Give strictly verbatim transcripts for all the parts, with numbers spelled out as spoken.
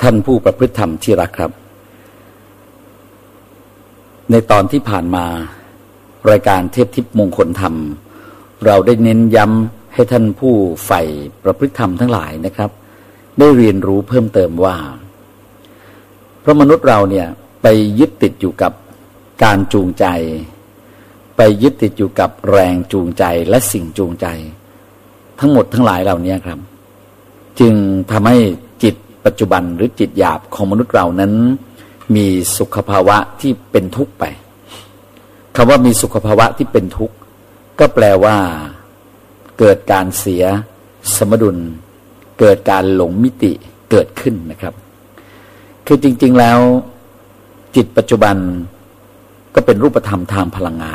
ท่านผู้ประพฤติธรรมที่รักครับในตอนที่ผ่านมารายการเทพทิพย์มงคลธรรมเราได้เน้นย้ำให้ท่านผู้ใฝ่ประพฤติธรรมทั้งหลายนะครับได้เรียนรู้เพิ่มเติมว่าเพราะมนุษย์เราเนี่ยไปยึดติดอยู่กับการจูงใจไปยึดติดอยู่กับแรงจูงใจและสิ่งจูงใจทั้งหมดทั้งหลายเหล่านี้ครับจึงทำให้จิตปัจจุบันหรือจิตหยาบของมนุษย์เรานั้นมีสุขภาวะที่เป็นทุกข์ไปคำว่ามีสุขภาวะที่เป็นทุกข์ก็แปลว่าเกิดการเสียสมดุลเกิดการหลงมิติเกิดขึ้นนะครับคือจริงๆแล้วจิตปัจจุบันก็เป็นรูปธรรมทางพลังงาน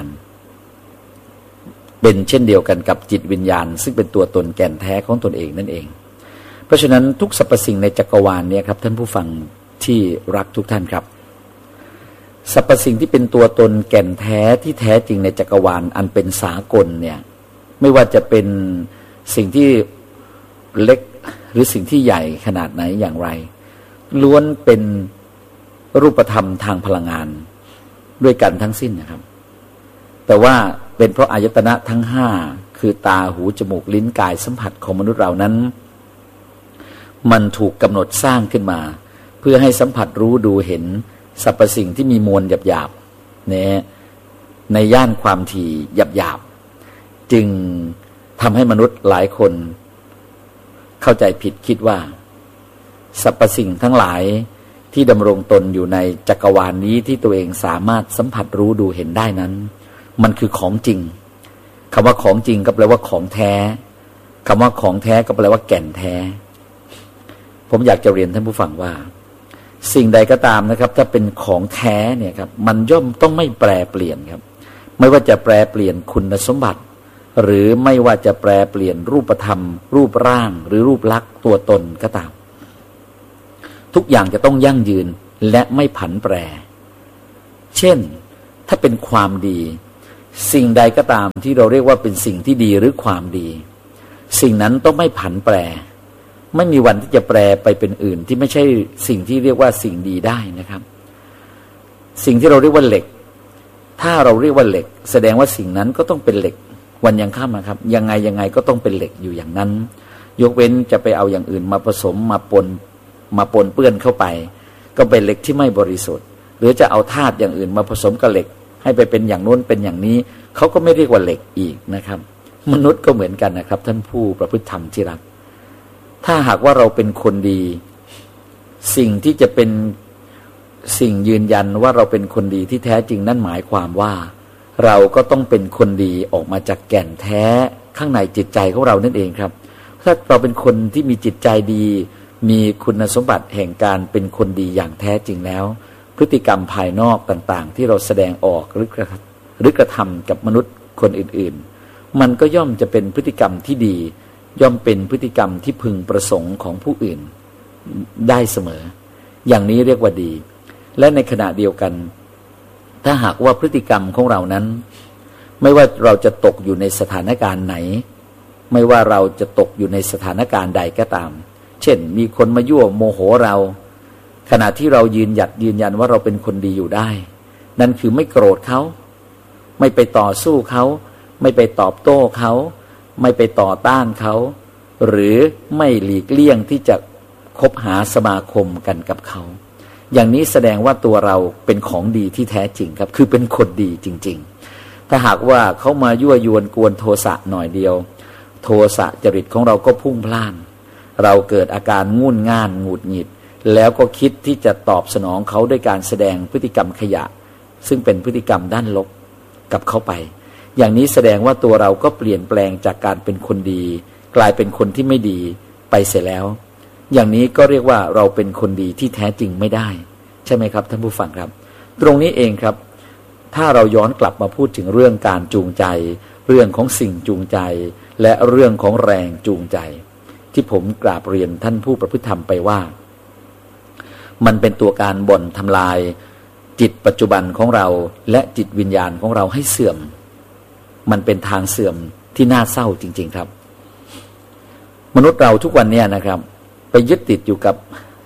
เป็นเช่นเดียวกันกับจิตวิญญาณซึ่งเป็นตัวตนแก่นแท้ของตนเองนั่นเองเพราะฉะนั้นทุกสรรพสิ่งในจักรวาลเนี่ยครับท่านผู้ฟังที่รักทุกท่านครับสรรพสิ่งที่เป็นตัวตนแก่นแท้ที่แท้จริงในจักรวาลอันเป็นสากลเนี่ยไม่ว่าจะเป็นสิ่งที่เล็กหรือสิ่งที่ใหญ่ขนาดไหนอย่างไรล้วนเป็นรูปธรรมทางพลังงานด้วยกันทั้งสิ้นนะครับแต่ว่าเป็นเพราะอายตนะทั้งห้าคือตาหูจมูกลิ้นกายสัมผัสของมนุษย์เรานั้นมันถูกกำหนดสร้างขึ้นมาเพื่อให้สัมผัสรู้ดูเห็นสรรพสิ่งที่มีมวลหยาบๆเนี่ยในย่านความถี่หยาบๆจึงทำให้มนุษย์หลายคนเข้าใจผิดคิดว่าสรรพสิ่งทั้งหลายที่ดำรงตนอยู่ในจักรวาลนี้ที่ตัวเองสามารถสัมผัสรู้ดูเห็นได้นั้นมันคือของจริงคำว่าของจริงก็แปลว่าของแท้คำว่าของแท้ก็แปลว่าแก่นแท้ผมอยากจะเรียนท่านผู้ฟังว่าสิ่งใดก็ตามนะครับถ้าเป็นของแท้เนี่ยครับมันย่อมต้องไม่แปรเปลี่ยนครับไม่ว่าจะแปรเปลี่ยนคุณสมบัติหรือไม่ว่าจะแปรเปลี่ยนรูปธรรมรูปร่างหรือรูปลักษณ์ตัวตนก็ตามทุกอย่างจะต้องยั่งยืนและไม่ผันแปรเช่นถ้าเป็นความดีสิ่งใดก็ตามที่เราเรียกว่าเป็นสิ่งที่ดีหรือความดีสิ่งนั้นต้องไม่ผันแปรไม่มีวันที่จะแปรไปเป็นอื่นที่ไม่ใช่สิ่งที่เรียกว่าสิ่งดีได้นะครับสิ่งที่เราเรียกว่าเหล็กถ้าเราเรียกว่าเหล็กแสดงว่าสิ่งนั้นก็ต้องเป็นเหล็กวันยังค่ำนะครับยังไงยังไงก็ต้องเป็นเหล็กอยู่อย่างนั้นยกเว้นจะไปเอาอย่างอื่นมาผสมมาปนมาปนเปื้อนเข้าไปก็เป็นเหล็กที่ไม่บริสุทธิ์หรือจะเอาธาตุอย่างอื่นมาผสมกับเหล็กให้ไปเป็นอย่างโน้นเป็นอย่างนี้เขาก็ไม่เรียกว่าเหล็กอีกนะครับมนุษย์ก็เหมือนกันนะครับท่านผู้ประพฤติธรรมที่รักถ้าหากว่าเราเป็นคนดีสิ่งที่จะเป็นสิ่งยืนยันว่าเราเป็นคนดีที่แท้จริงนั่นหมายความว่าเราก็ต้องเป็นคนดีออกมาจากแก่นแท้ข้างในจิตใจของเรานั่นเองครับถ้าเราเป็นคนที่มีจิตใจดีมีคุณสมบัติแห่งการเป็นคนดีอย่างแท้จริงแล้วพฤติกรรมภายนอกต่างๆที่เราแสดงออกหรือกระหรือกระทำกับมนุษย์คนอื่นๆมันก็ย่อมจะเป็นพฤติกรรมที่ดีย่อมเป็นพฤติกรรมที่พึงประสงค์ของผู้อื่นได้เสมออย่างนี้เรียกว่าดีและในขณะเดียวกันถ้าหากว่าพฤติกรรมของเรานั้นไม่ว่าเราจะตกอยู่ในสถานการณ์ไหนไม่ว่าเราจะตกอยู่ในสถานการณ์ใดก็ตามเช่นมีคนมายั่วโมโหเราขณะที่เรายืนหยัดยืนยันว่าเราเป็นคนดีอยู่ได้นั่นคือไม่โกรธเขาไม่ไปต่อสู้เขาไม่ไปตอบโต้เขาไม่ไปต่อต้านเขาหรือไม่หลีกเลี่ยงที่จะคบหาสมาคมกันกับเขาอย่างนี้แสดงว่าตัวเราเป็นของดีที่แท้จริงครับคือเป็นคนดีจริงๆถ้าหากว่าเขามายั่วยวนกวนโทสะหน่อยเดียวโทสะจริตของเราก็พุ่งพล่านเราเกิดอาการงุ่นง่านหงุดหงิดแล้วก็คิดที่จะตอบสนองเขาด้วยการแสดงพฤติกรรมขยะซึ่งเป็นพฤติกรรมด้านลบกับเขาไปอย่างนี้แสดงว่าตัวเราก็เปลี่ยนแปลงจากการเป็นคนดีกลายเป็นคนที่ไม่ดีไปเสียแล้วอย่างนี้ก็เรียกว่าเราเป็นคนดีที่แท้จริงไม่ได้ใช่ไหมครับท่านผู้ฟังครับตรงนี้เองครับถ้าเราย้อนกลับมาพูดถึงเรื่องการจูงใจเรื่องของสิ่งจูงใจและเรื่องของแรงจูงใจที่ผมกราบเรียนท่านผู้ประพฤติธรรมไปว่ามันเป็นตัวการบ่อนทำลายจิตปัจจุบันของเราและจิตวิญญาณของเราให้เสื่อมมันเป็นทางเสื่อมที่น่าเศร้าจริงๆครับมนุษย์เราทุกวันนี้นะครับไปยึดติดอยู่กับ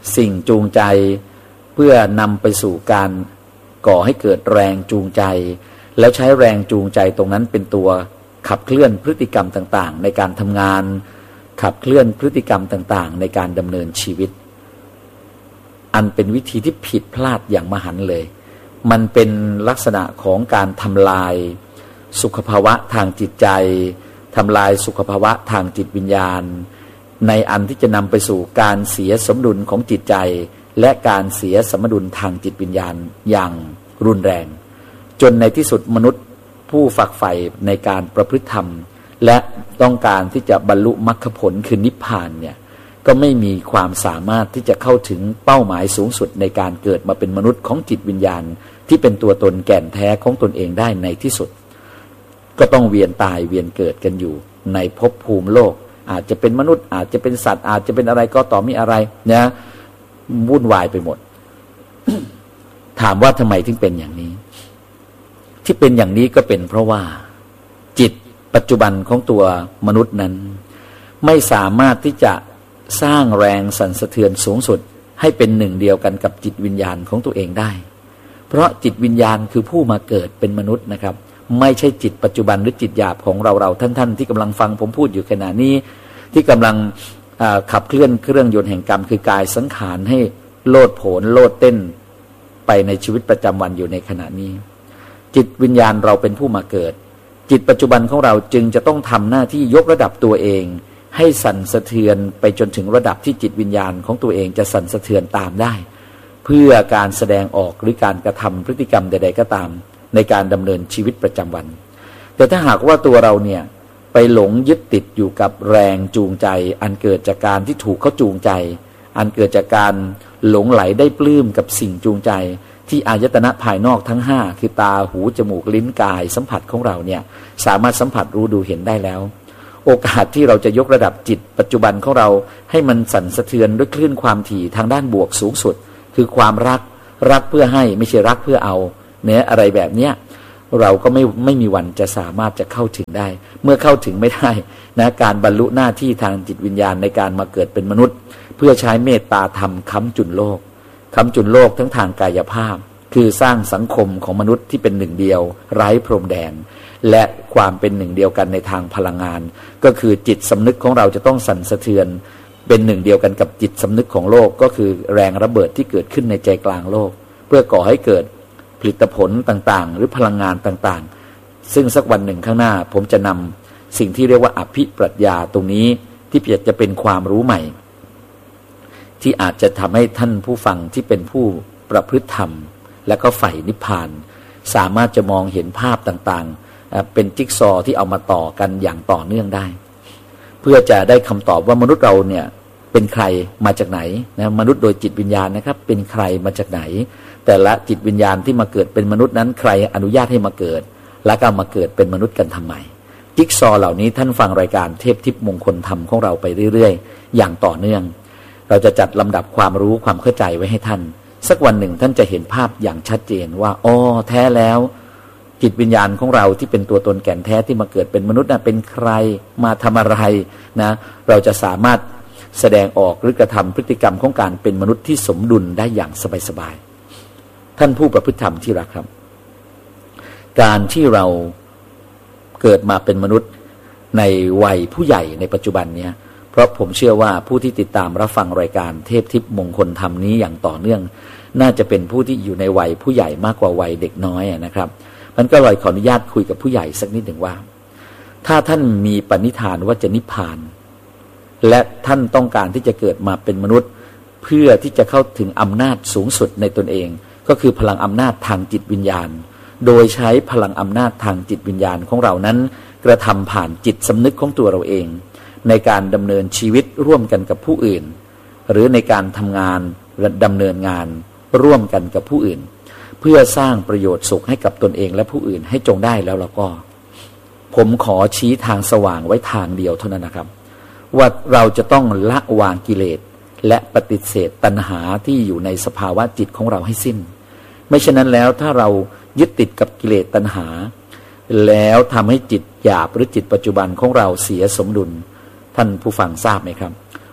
สิ่งจูงใจเพื่อนำไปสู่การก่อให้เกิดแรงจูงใจแล้วใช้แรงจูงใจตรงนั้นเป็นตัวขับเคลื่อนพฤติกรรมต่างๆในการทำงานขับเคลื่อนพฤติกรรมต่างๆในการดำเนินชีวิตอันเป็นวิธีที่ผิดพลาดอย่างมหันต์เลยมันเป็นลักษณะของการทำลายสุขภาวะทางจิตใจทำลายสุขภาวะทางจิตวิญญาณในอันที่จะนำไปสู่การเสียสมดุลของจิตใจและการเสียสมดุลทางจิตวิญญาณอย่างรุนแรงจนในที่สุดมนุษย์ผู้ฝักใฝ่ในการประพฤติธรรมและต้องการที่จะบรรลุมรรคผลคือนิพพานเนี่ยก็ไม่มีความสามารถที่จะเข้าถึงเป้าหมายสูงสุดในการเกิดมาเป็นมนุษย์ของจิตวิญญาณที่เป็นตัวตนแก่นแท้ของตนเองได้ในที่สุดก็ต้องเวียนตายเวียนเกิดกันอยู่ในภพภูมิโลกอาจจะเป็นมนุษย์อาจจะเป็นสัตว์อาจจะเป็นอะไรก็ต่อมีอะไรนะวุ่นวายไปหมด ถามว่าทำไมถึงเป็นอย่างนี้ที่เป็นอย่างนี้ก็เป็นเพราะว่าจิตปัจจุบันของตัวมนุษย์นั้นไม่สามารถที่จะสร้างแรงสั่นสะเทือนสูงสุดให้เป็นหนึ่งเดียวกันกับจิตวิญญาณของตัวเองได้เพราะจิตวิญญาณคือผู้มาเกิดเป็นมนุษย์นะครับไม่ใช่จิตปัจจุบันหรือจิตหยาบของเราเราท่านๆที่กำลังฟังผมพูดอยู่ขณะนี้ที่กำลังขับเคลื่อนเครื่องยนต์แห่งกรรมคือกายสังขารให้โลดโผนโลดเต้นไปในชีวิตประจำวันอยู่ในขณะนี้จิตวิญญาณเราเป็นผู้มาเกิดจิตปัจจุบันของเราจึงจะต้องทำหน้าที่ยกระดับตัวเองให้สั่นสะเทือนไปจนถึงระดับที่จิตวิญญาณของตัวเองจะสั่นสะเทือนตามได้เพื่อการแสดงออกหรือการกระทำพฤติกรรมใดๆก็ตามในการดำเนินชีวิตประจำวันแต่ถ้าหากว่าตัวเราเนี่ยไปหลงยึดติดอยู่กับแรงจูงใจอันเกิดจากการที่ถูกเขาจูงใจอันเกิดจากการหลงไหลได้ปลื้มกับสิ่งจูงใจที่อายตนะภายนอกทั้งห้าคือตาหูจมูกลิ้นกายสัมผัสของเราเนี่ยสามารถสัมผัสรู้ดูเห็นได้แล้วโอกาสที่เราจะยกระดับจิตปัจจุบันของเราให้มันสั่นสะเทือนด้วยคลื่นความถี่ทางด้านบวกสูงสุดคือความรักรักเพื่อให้ไม่ใช่รักเพื่อเอาเนี่ยอะไรแบบเนี้ยเราก็ไม่ไม่มีวันจะสามารถจะเข้าถึงได้เมื่อเข้าถึงไม่ได้นะการบรรลุหน้าที่ทางจิตวิญญาณในการมาเกิดเป็นมนุษย์เพื่อใช้เมตตาธรรมค้ำจุนโลกค้ำจุนโลกทั้งทางกายภาพคือสร้างสังคมของมนุษย์ที่เป็นหนึ่งเดียวไร้พรมแดนและความเป็นหนึ่งเดียวกันในทางพลังงานก็คือจิตสำนึกของเราจะต้องสั่นสะเทือนเป็นหนึ่งเดียวกันกับจิตสำนึกของโลกก็คือแรงระเบิดที่เกิดขึ้นในใจกลางโลกเพื่อก่อให้เกิดผลิตผลต่างๆหรือพลังงานต่างๆซึ่งสักวันหนึ่งข้างหน้าผมจะนำสิ่งที่เรียกว่าอภิปรัชญาตรงนี้ที่จะเป็นความรู้ใหม่ที่อาจจะทำให้ท่านผู้ฟังที่เป็นผู้ประพฤติธรรมและก็ใฝ่นิพพานสามารถจะมองเห็นภาพต่างๆเป็นจิ๊กซอว์ที่เอามาต่อกันอย่างต่อเนื่องได้เพื่อจะได้คำตอบว่ามนุษย์เราเนี่ยเป็นใครมาจากไหนนะมนุษย์โดยจิตวิญญาณนะครับเป็นใครมาจากไหนแต่ละจิตวิญญาณที่มาเกิดเป็นมนุษย์นั้นใครอนุญาตให้มาเกิดและก็มาเกิดเป็นมนุษย์กันทำไมจิ๊กซอว์เหล่านี้ท่านฟังรายการเทพทิพย์มงคลธรรมของเราไปเรื่อยๆอย่างต่อเนื่องเราจะจัดลำดับความรู้ความเข้าใจไว้ให้ท่านสักวันหนึ่งท่านจะเห็นภาพอย่างชัดเจนว่าอ๋อแท้แล้วจิตวิญญาณของเราที่เป็นตัวตนแก่นแท้ที่มาเกิดเป็นมนุษย์น่ะเป็นใครมาทำอะไรนะเราจะสามารถแสดงออกหรือกระทำพฤติกรรมของการเป็นมนุษย์ที่สมดุลได้อย่างสบายๆท่านผู้ประพฤติธรรมที่รักครับการที่เราเกิดมาเป็นมนุษย์ในวัยผู้ใหญ่ในปัจจุบันเนี้ยเพราะผมเชื่อว่าผู้ที่ติดตามรับฟังรายการเทพทิพย์มงคลธรรมนี้อย่างต่อเนื่องน่าจะเป็นผู้ที่อยู่ในวัยผู้ใหญ่มากกว่าวัยเด็กน้อยนะครับมันก็เลยขออนุญาตคุยกับผู้ใหญ่สักนิดหนึ่งว่าถ้าท่านมีปณิธานว่าจะนิพพานและท่านต้องการที่จะเกิดมาเป็นมนุษย์เพื่อที่จะเข้าถึงอำนาจสูงสุดในตนเองก็คือพลังอำนาจทางจิตวิญญาณโดยใช้พลังอำนาจทางจิตวิญญาณของเรานั้นกระทำผ่านจิตสำนึกของตัวเราเองในการดำเนินชีวิตร่วมกันกับผู้อื่นหรือในการทำงานและดำเนินงานร่วมกันกับผู้อื่นเพื่อสร้างประโยชน์สุขให้กับตนเองและผู้อื่นให้จงได้แล้วเราก็ผมขอชี้ทางสว่างไว้ทางเดียวเท่านั้นนะครับว่าเราจะต้องละวางกิเลสและปฏิเสธตัณหาที่อยู่ในสภาวะจิตของเราให้สิ้นไม่เช่นนั้นแล้วถ้าเรายึดติดกับกิเลสตัณหาแล้วทำให้จิตหยาบหรือจิตปัจจุบันของเราเสียสมดุลท่านผู้ฟังทราบไหมครับ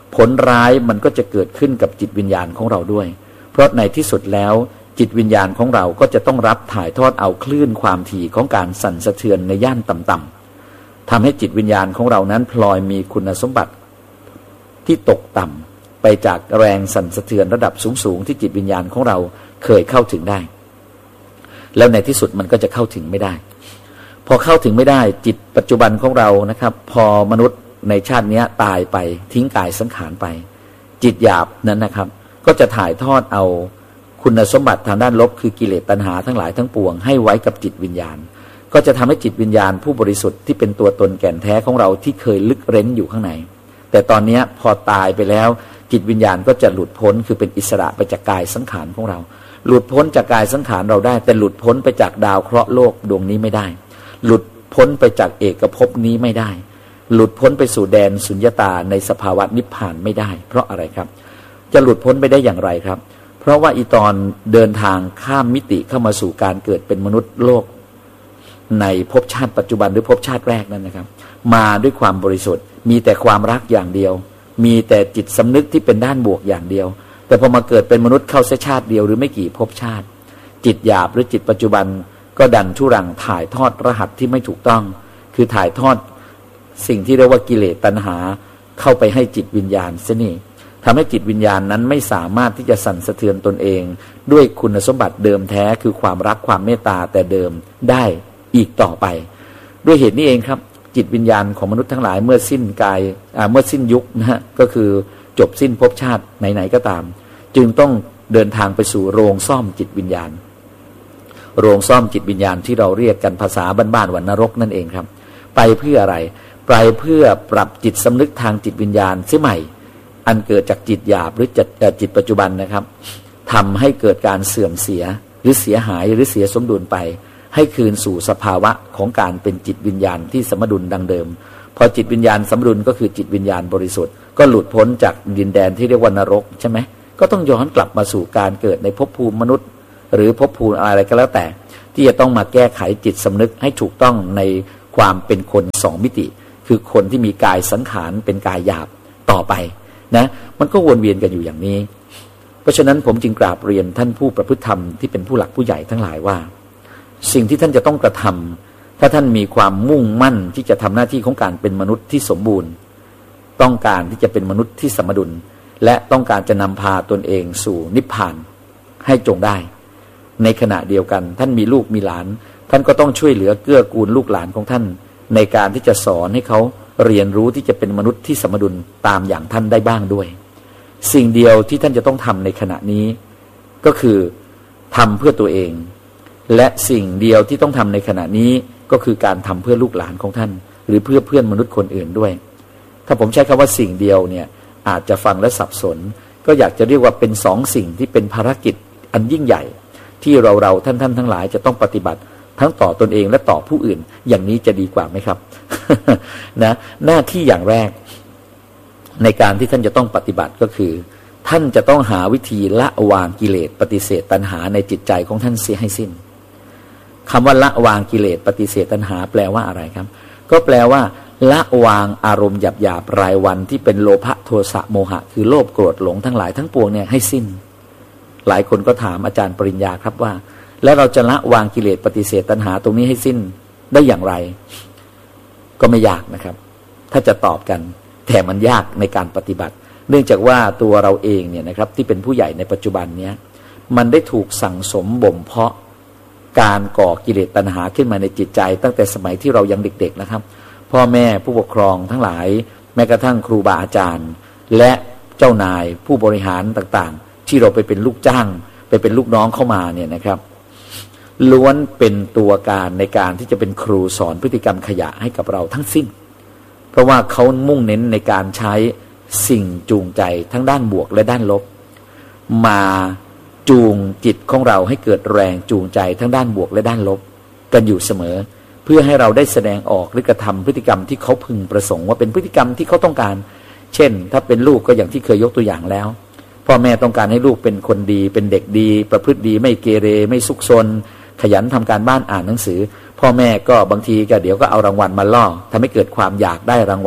ผลร้ายมันก็จะเกิดขึ้นกับจิตวิญญาณของเราด้วยเพราะในที่สุดแล้วจิตวิญญาณของเราก็จะต้องรับถ่ายทอดเอาคลื่นความถี่ของการสั่นสะเทือนในย่านต่ำๆทำให้จิตวิญญาณของเรานั้นพลอยมีคุณสมบัติที่ตกต่ำไปจากแรงสั่นสะเทือนระดับสูงๆที่จิตวิญญาณของเราเคยเข้าถึงได้แล้วในที่สุดมันก็จะเข้าถึงไม่ได้พอเข้าถึงไม่ได้จิตปัจจุบันของเรานะครับพอมนุษย์ในชาตินี้ตายไปทิ้งกายสังขารไปจิตหยาบนั้นนะครับก็จะถ่ายทอดเอาคุณสมบัติทางด้านลบคือกิเลสตัณหาทั้งหลายทั้งปวงให้ไว้กับจิตวิญญาณก็จะทำให้จิตวิญญาณผู้บริสุทธิ์ที่เป็นตัวตนแก่นแท้ของเราที่เคยลึกเร้นอยู่ข้างในแต่ตอนนี้พอตายไปแล้วจิตวิญญาณก็จะหลุดพ้นคือเป็นอิสระไปจากกายสังขารของเราหลุดพ้นจากกายสังขารเราได้แต่หลุดพ้นไปจากดาวเคราะห์โลกดวงนี้ไม่ได้หลุดพ้นไปจากเอกภพนี้ไม่ได้หลุดพ้นไปสู่แดนสุญญตาในสภาวะนิพพานไม่ได้เพราะอะไรครับจะหลุดพ้นไปได้อย่างไรครับเพราะว่าอีตอนเดินทางข้ามมิติเข้ามาสู่การเกิดเป็นมนุษย์โลกในภพชาติปัจจุบันหรือภพชาติแรกนั้นนะครับมาด้วยความบริสุทธิ์มีแต่ความรักอย่างเดียวมีแต่จิตสำนึกที่เป็นด้านบวกอย่างเดียวแต่พอมาเกิดเป็นมนุษย์เข้าเสียชาติเดียวหรือไม่กี่ภพชาติจิตหยาบหรือจิตปัจจุบันก็ดันทุรังถ่ายทอดรหัสที่ไม่ถูกต้องคือถ่ายทอดสิ่งที่เรียกว่ากิเลสตัณหาเข้าไปให้จิตวิญญาณเสียนี่ทำให้จิตวิญญาณนั้นไม่สามารถที่จะสั่นสะเทือนตนเองด้วยคุณสมบัติเดิมแท้คือความรักความเมตตาแต่เดิมได้อีกต่อไปด้วยเหตุนี้เองครับจิตวิญญาณของมนุษย์ทั้งหลายเมื่อสิ้นกายเมื่อสิ้นยุคนะฮะก็คือจบสิ้นภพชาติไหนๆก็ตามจึงต้องเดินทางไปสู่โรงซ่อมจิตวิญญาณโรงซ่อมจิตวิญญาณที่เราเรียกกันภาษาบ้านๆว่านรกนั่นเองครับไปเพื่ออะไรไปเพื่อปรับจิตสำนึกทางจิตวิญญาณเสียใหม่อันเกิดจากจิตหยาบหรือจิตจิตปัจจุบันนะครับทำให้เกิดการเสื่อมเสียหรือเสียหายหรือเสียสมดุลไปให้คืนสู่สภาวะของการเป็นจิตวิญญาณที่สมดุลดังเดิมพอจิตวิญญาณสมดุลก็คือจิตวิญญาณบริสุทธิ์ก็หลุดพ้นจากดินแดนที่เรียกว่านรกใช่ไหมก็ต้องย้อนกลับมาสู่การเกิดในภพภูมิมนุษย์หรือภพภูมิอะไรก็แล้วแต่ที่จะต้องมาแก้ไขจิตสำนึกให้ถูกต้องในความเป็นคนสองมิติคือคนที่มีกายสังขารเป็นกายหยาบต่อไปนะมันก็วนเวียนกันอยู่อย่างนี้เพราะฉะนั้นผมจึงกราบเรียนท่านผู้ประพฤติธรรมที่เป็นผู้หลักผู้ใหญ่ทั้งหลายว่าสิ่งที่ท่านจะต้องกระทำถ้าท่านมีความมุ่งมั่นที่จะทำหน้าที่ของการเป็นมนุษย์ที่สมบูรณ์ต้องการที่จะเป็นมนุษย์ที่สมดุลและต้องการจะนำพาตนเองสู่นิพพานให้จงได้ในขณะเดียวกันท่านมีลูกมีหลานท่านก็ต้องช่วยเหลือเกื้อกูลลูกหลานของท่านในการที่จะสอนให้เขาเรียนรู้ที่จะเป็นมนุษย์ที่สมดุลตามอย่างท่านได้บ้างด้วยสิ่งเดียวที่ท่านจะต้องทำในขณะนี้ก็คือทำเพื่อตัวเองและสิ่งเดียวที่ต้องทำในขณะนี้ก็คือการทำเพื่อลูกหลานของท่านหรือเพื่อเพื่อนมนุษย์คนอื่นด้วยถ้าผมใช้คำว่าสิ่งเดียวเนี่ยอาจจะฟังและสับสนก็อยากจะเรียกว่าเป็นสองสิ่งที่เป็นภารกิจอันยิ่งใหญ่ที่เราเราท่านท่านทั้งหลายจะต้องปฏิบัติทั้งต่อตนเองและต่อผู้อื่นอย่างนี้จะดีกว่าไหมครับ นะหน้าที่อย่างแรกในการที่ท่านจะต้องปฏิบัติก็คือท่านจะต้องหาวิธีละวางกิเลสปฏิเสธตัณหาในจิตใจของท่านเสียให้สิ้นคำว่าละวางกิเลสปฏิเสธตัณหาแปลว่าอะไรครับก็แปลว่าละวางอารมณ์หยาบๆรายวันที่เป็นโลภะโทสะโมหะคือโลภโกรธหลงทั้งหลายทั้งปวงเนี่ยให้สิ้นหลายคนก็ถามอาจารย์ปริญญาครับว่าแล้วเราจะละวางกิเลสปฏิเสธตัณหาตรงนี้ให้สิ้นได้อย่างไรก็ไม่ยากนะครับถ้าจะตอบกันแต่มันยากในการปฏิบัติเนื่องจากว่าตัวเราเองเนี่ยนะครับที่เป็นผู้ใหญ่ในปัจจุบันเนี้ยมันได้ถูกสั่งสมบ่มเพาะการก่อกิเลสตัณหาขึ้นมาในจิตใจตั้งแต่สมัยที่เรายังเด็กๆนะครับพ่อแม่ผู้ปกครองทั้งหลายแม้กระทั่งครูบาอาจารย์และเจ้านายผู้บริหารต่างๆที่เราไปเป็นลูกจ้างไปเป็นลูกน้องเข้ามาเนี่ยนะครับล้วนเป็นตัวการในการที่จะเป็นครูสอนพฤติกรรมขยะให้กับเราทั้งสิ้นเพราะว่าเขามุ่งเน้นในการใช้สิ่งจูงใจทั้งด้านบวกและด้านลบมาจูงจิตของเราให้เกิดแรงจูงใจทั้งด้านบวกและด้านลบกันอยู่เสมอเพื่อให้เราได้แสดงออกหรือกระทำพฤติกรรมที่เขาพึงประสงค์ว่าเป็นพฤติกรรมที่เขาต้องการเช่นถ้าเป็นลูกก็อย่างที่เคยยกตัวอย่างแล้วพ่อแม่ต้องการให้ลูกเป็นคนดีเป็นเด็กดีประพฤติดีไม่เกเรไม่ซุกซนขยันทำการบ้านอ่านหนังสือพ่อแม่ก็บางทีก็เดี๋ยวก็เอารางวัลมาล่อทำให้เกิดความอยากได้รางวัล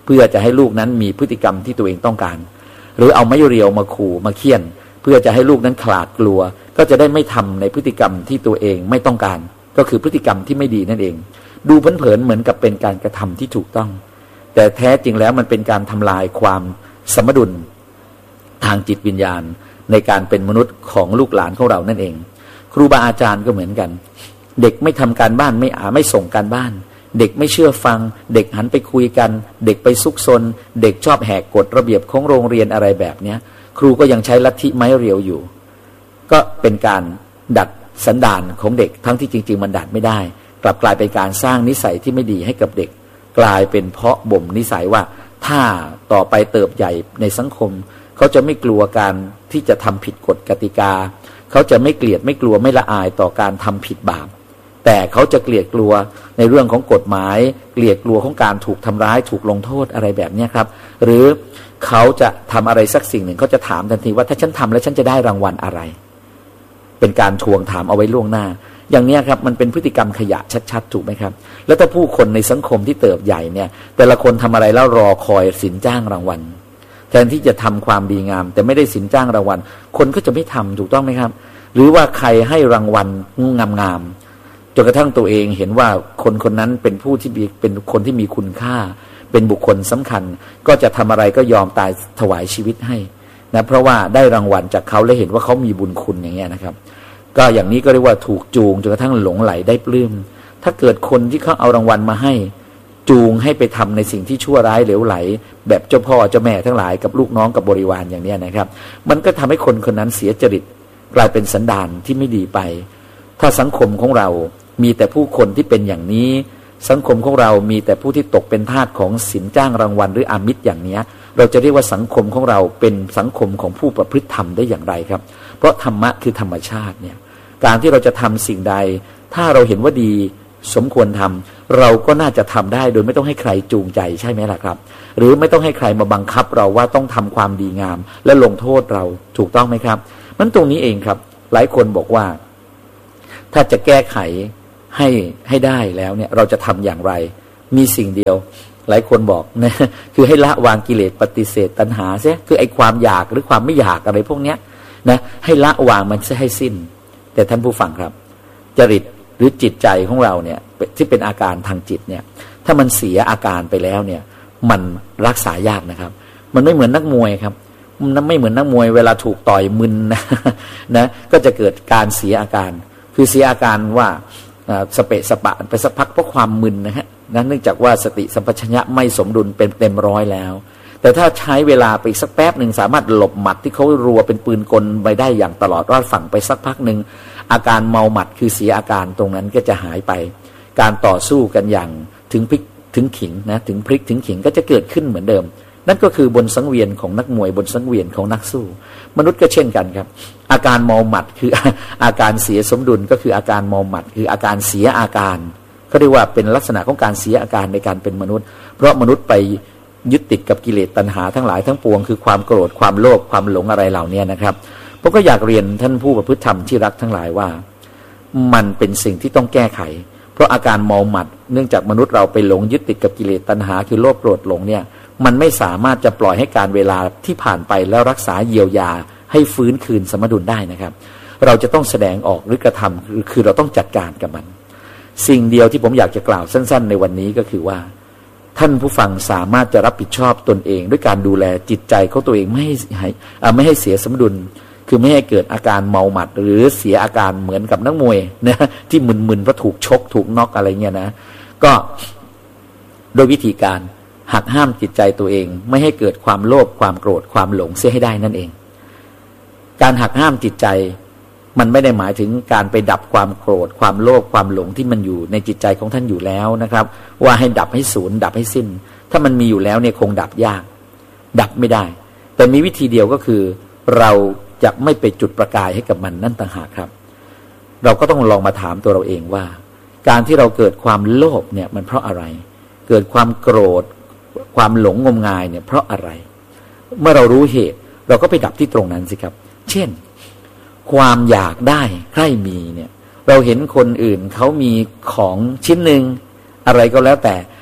พื่อจะให้ลูกนั้นมีพฤติกรรมที่ตัวเองต้องการหรือเอาไม้เรียวมาขู่มาเคี่ยนเพื่อจะให้ลูกนั้นขลาดกลัวก็จะได้ไม่ทำในพฤติกรรมที่ตัวเองไม่ต้องการก็คือพฤติกรรมที่ไม่ดีนั่นเองดูเผินๆเหมือนกับเป็นการกระทำที่ถูกต้องแต่แท้จริงแล้วมันเป็นการทำลายความสมดุลทางจิตวิญญาณในการเป็นมนุษย์ของลูกหลานของเรานั่นเองครูบาอาจารย์ก็เหมือนกันเด็กไม่ทำการบ้านไม่อ่านไม่ส่งการบ้านเด็กไม่เชื่อฟังเด็กหันไปคุยกันเด็กไปซุกซนเด็กชอบแหกกฎระเบียบของโรงเรียนอะไรแบบนี้ครูก็ยังใช้ลัทธิไม้เรียวอยู่ก็เป็นการดัดสันดานของเด็กทั้งที่จริงๆมันดัดไม่ได้กลับกลายเป็นการสร้างนิสัยที่ไม่ดีให้กับเด็กกลายเป็นเพาะบ่มนิสัยว่าถ้าต่อไปเติบใหญ่ในสังคมเขาจะไม่กลัวการที่จะทำผิดกฎกติกาเขาจะไม่เกลียดไม่กลัวไม่ละอายต่อการทำผิดบาปแต่เขาจะเกลียดกลัวในเรื่องของกฎหมายเกลียดกลัวของการถูกทำร้ายถูกลงโทษอะไรแบบนี้ครับหรือเขาจะทำอะไรสักสิ่งหนึ่งเขาจะถามทันทีว่าถ้าฉันทำแล้วฉันจะได้รางวัลอะไรเป็นการทวงถามเอาไว้ล่วงหน้าอย่างนี้ครับมันเป็นพฤติกรรมขยะชัดๆถูกไหมครับแล้วถ้าผู้คนในสังคมที่เติบใหญ่เนี่ยแต่ละคนทำอะไรแล้วรอคอยสินจ้างรางวัลแทนที่จะทำความดีงามแต่ไม่ได้สินจ้างรางวัลคนก็จะไม่ทำถูกต้องไหมครับหรือว่าใครให้รางวัลงามๆจนกระทั่งตัวเองเห็นว่าคนคนนั้นเป็นผู้ที่เป็นคนที่มีคุณค่าเป็นบุคคลสำคัญก็จะทำอะไรก็ยอมตายถวายชีวิตให้นะเพราะว่าได้รางวัลจากเขาและเห็นว่าเขามีบุญคุณอย่างเงี้ยนะครับก็อย่างนี้ก็เรียกว่าถูกจูงจนกระทั่งหลงไหลได้ปลื้มถ้าเกิดคนที่เขาเอารางวัลมาให้จูงให้ไปทำในสิ่งที่ชั่วร้ายเหลวไหลแบบเจ้าพ่อเจ้าแม่ทั้งหลายกับลูกน้องกับบริวารอย่างนี้นะครับมันก็ทำให้คนคนนั้นเสียจริตกลายเป็นสันดานที่ไม่ดีไปถ้าสังคมของเรามีแต่ผู้คนที่เป็นอย่างนี้สังคมของเรามีแต่ผู้ที่ตกเป็นทาสของสินจ้างรางวัลหรืออามิตรอย่างนี้เราจะเรียกว่าสังคมของเราเป็นสังคมของผู้ประพฤติธรรมได้อย่างไรครับเพราะธรรมะคือธรรมชาติเนี่ยการที่เราจะทำสิ่งใดถ้าเราเห็นว่าดีสมควรทำเราก็น่าจะทำได้โดยไม่ต้องให้ใครจูงใจใช่ไหมล่ะครับหรือไม่ต้องให้ใครมาบังคับเราว่าต้องทำความดีงามและลงโทษเราถูกต้องไหมครับมันตรงนี้เองครับหลายคนบอกว่าถ้าจะแก้ไขให้ให้ได้แล้วเนี่ยเราจะทำอย่างไรมีสิ่งเดียวหลายคนบอกนะคือให้ละวางกิเลสปฏิเสธตัณหาเสียคือไอ้ความอยากหรือความไม่อยากอะไรพวกเนี้ยนะให้ละวางมันซะให้สิ้นแต่ท่านผู้ฟังครับจริตหรือจิตใจของเราเนี่ยที่เป็นอาการทางจิตเนี่ยถ้ามันเสียอาการไปแล้วเนี่ยมันรักษายากนะครับมันไม่เหมือนนักมวยครับมันไม่เหมือนนักมวยเวลาถูกต่อยมึนนะนะก็จะเกิดการเสียอาการคือเสียอาการว่าสเปะสปะไปสักพักเพราะความมึนนะฮะนั้นเนื่องจากว่าสติสัมปชัญญะไม่สมดุลเป็นเต็มร้อยแล้วแต่ถ้าใช้เวลาไปสักแป๊บหนึ่งสามารถหลบหมัดที่เขารัวเป็นปืนกลไปได้อย่างตลอดรอดฝั่งไปสักพักหนึ่งอาการเมาหมัดคือเสียอาการตรงนั้นก็จะหายไปการต่อสู้กันอย่างถึงพลิกถึงขิงนะถึงพลิกถึงขิงก็จะเกิดขึ้นเหมือนเดิมนั่นก็คือบนสังเวียนของนักมวยบนสังเวียนของนักสู้มนุษย์ก็เช่นกันครับอาการเมาหมัดคืออาการเสียสมดุลก็คืออาการเมาหมัดคืออาการเสียอาการเขาเรียกว่าเป็นลักษณะของการเสียอาการในการเป็นมนุษย์เพราะมนุษย์ไปยึดติดกับกิเลสตัณหาทั้งหลายทั้งปวงคือความโกรธความโลภความหลงอะไรเหล่านี้นะครับผมก็อยากเรียนท่านผู้ประพฤติธรรมที่รักทั้งหลายว่ามันเป็นสิ่งที่ต้องแก้ไขเพราะอาการเมาหมัดเนื่องจากมนุษย์เราไปหลงยึดติดกับกิเลสตัณหาคือโลภโกรธหลงเนี่ยมันไม่สามารถจะปล่อยให้การเวลาที่ผ่านไปแล้วรักษาเยียวยาให้ฟื้นคืนสมดุลได้นะครับเราจะต้องแสดงออกหรือกระทำคือเราต้องจัดการกับมันสิ่งเดียวที่ผมอยากจะกล่าวสั้นๆในวันนี้ก็คือว่าท่านผู้ฟังสามารถจะรับผิดชอบตนเองด้วยการดูแลจิตใจของตัวเองไม่ให้ไม่ให้เสียสมดุลคือไม่ให้เกิดอาการเมาหมัดหรือเสียอาการเหมือนกับนักมวยนะที่มึนๆเพราะถูกชกถูกน็อกอะไรเงี้ยนะก็โดยวิธีการหักห้ามจิตใจตัวเองไม่ให้เกิดความโลภความโกรธความหลงเสียให้ได้นั่นเองการหักห้ามจิตใจมันไม่ได้หมายถึงการไปดับความโกรธความโลภความหลงที่มันอยู่ในจิตใจของท่านอยู่แล้วนะครับว่าให้ดับให้สูญดับให้สิ้นถ้ามันมีอยู่แล้วเนี่ยคงดับยากดับไม่ได้แต่มีวิธีเดียวก็คือเราจะไม่ไปจุดประกายให้กับมันนั่นต่างหากครับเราก็ต้องลองมาถามตัวเราเองว่าการที่เราเกิดความโลภเนี่ยมันเพราะอะไรเกิดความโกรธความหลงงมงายเนี่ยเพราะอะไรเมื่อเรารู้เหตุเราก็ไปดับที่ตรงนั้นสิครับเช่นความอยากได้ใคร่มีเนี่ยเราเห็นคนอื่นเขามีของชิ้นหนึ่งอะไรก็แล้วแต่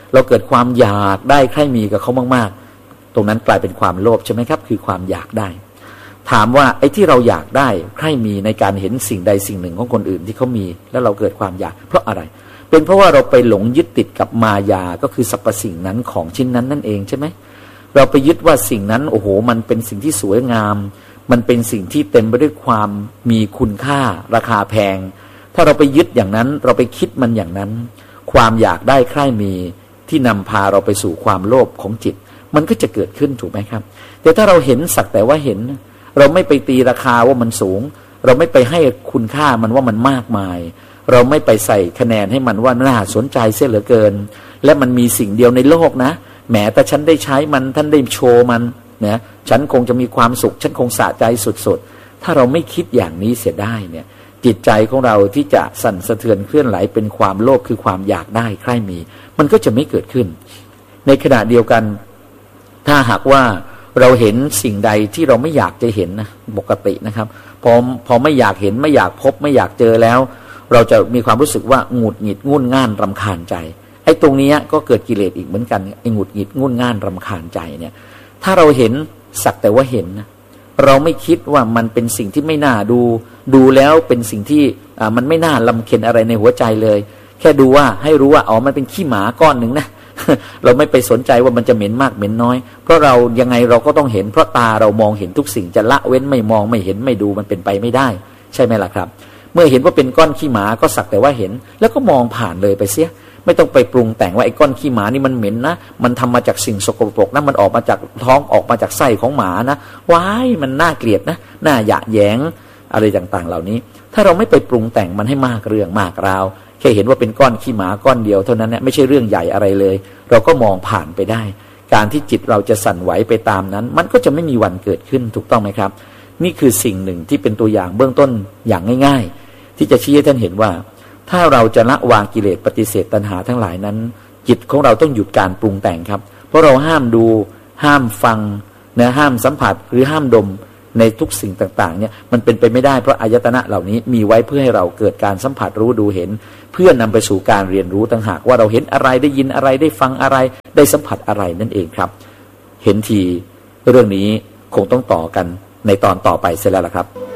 เราเกิดความอยากได้ใคร่มีกับเขามากๆตรงนั้นกลายเป็นความโลภใช่ไหมครับคือความอยากได้ถามว่าไอ้ที่เราอยากได้ใคร่มีในการเห็นสิ่งใดสิ่งหนึ่งของคนอื่นที่เขามีแล้วเราเกิดความอยากเพราะอะไรเป็นเพราะว่าเราไปหลงยึดติดกับมายาก็คือสรรพสิ่งนั้นของชิ้นนั้นนั่นเองใช่ไหมเราไปยึดว่าสิ่งนั้นโอ้โหมันเป็นสิ่งที่สวยงามมันเป็นสิ่งที่เต็มไปด้วยความมีคุณค่าราคาแพงถ้าเราไปยึดอย่างนั้นเราไปคิดมันอย่างนั้นความอยากได้ใคร่มีที่นำพาเราไปสู่ความโลภของจิตมันก็จะเกิดขึ้นถูกไหมครับแต่ถ้าเราเห็นสักแต่ว่าเห็นเราไม่ไปตีราคาว่ามันสูงเราไม่ไปให้คุณค่ามันว่ามันมากมายเราไม่ไปใส่คะแนนให้มันว่าน่าสนใจเสียเหลือเกินและมันมีสิ่งเดียวในโลกนะแหมแต่ฉันได้ใช้มันท่านได้โชว์มันนะฉันคงจะมีความสุขฉันคงสะใจสุดๆถ้าเราไม่คิดอย่างนี้เสียได้เนี่ยจิตใจของเราที่จะสั่นสะเทือนเคลื่อนไหลเป็นความโลภคือความอยากได้ใคร่มีมันก็จะไม่เกิดขึ้นในขณะเดียวกันถ้าหากว่าเราเห็นสิ่งใดที่เราไม่อยากจะเห็นนะปกตินะครับพอพอไม่อยากเห็นไม่อยากพบไม่อยากเจอแล้วเราจะมีความรู้สึกว่าหงุดหงิดงุ่นง่านรำคาญใจไอ้ตรงนี้ก็เกิดกิเลสอีกเหมือนกันไอ้หงุดหงิดงุ่นง่านรำคาญใจเนี่ยถ้าเราเห็นสักแต่ว่าเห็นนะเราไม่คิดว่ามันเป็นสิ่งที่ไม่น่าดูดูแล้วเป็นสิ่งที่อ่ามันไม่น่าลำเค็ญอะไรในหัวใจเลยแค่ดูว่าให้รู้ว่าอ๋อมันเป็นขี้หมาก้อนหนึ่งนะ เราไม่ไปสนใจว่ามันจะเหม็นมากเหม็นน้อยเพราะเรายังไงเราก็ต้องเห็นเพราะตาเรามองเห็นทุกสิ่งจะละเว้นไม่มองไม่เห็นไม่ดูมันเป็นไปไม่ได้ใช่ไหมล่ะครับเมื่อเห็นว่าเป็นก้อนขี้หมาก็สักแต่ว่าเห็นแล้วก็มองผ่านเลยไปเสียไม่ต้องไปปรุงแต่งว่าไอ้ก้อนขี้หมานี่มันเหม็นนะมันทำมาจากสิ่งสกปรกนะมันออกมาจากท้องออกมาจากไส้ของหมานะว้ายมันน่าเกลียดนะน่าหยะแยงอะไรต่างๆเหล่านี้ถ้าเราไม่ไปปรุงแต่งมันให้มากเรื่องมากราวแค่เห็นว่าเป็นก้อนขี้หมาก้อนเดียวเท่านั้นเนี่ยไม่ใช่เรื่องใหญ่อะไรเลยเราก็มองผ่านไปได้การที่จิตเราจะสั่นไหวไปตามนั้นมันก็จะไม่มีวันเกิดขึ้นถูกต้องไหมครับนี่คือสิ่งหนึ่งที่เป็นตัวอย่างเบื้องต้นอย่างง่ายๆที่จะชี้ให้ท่านเห็นว่าถ้าเราจะละวางกิเลสปฏิเสธตัณหาทั้งหลายนั้นจิตของเราต้องหยุดการปรุงแต่งครับเพราะเราห้ามดูห้ามฟังนะห้ามสัมผัสหรือห้ามดมในทุกสิ่งต่างๆเนี่ยมันเป็นไปไม่ได้เพราะอายตนะเหล่านี้มีไว้เพื่อให้เราเกิดการสัมผัสรู้ดูเห็นเพื่อนำไปสู่การเรียนรู้ต่างหากว่าเราเห็นอะไรได้ยินอะไรได้ฟังอะไรได้สัมผัสอะไรนั่นเองครับเห็นทีเรื่องนี้คงต้องต่อกันในตอนต่อไปเสร็จแล้วล่ะครับ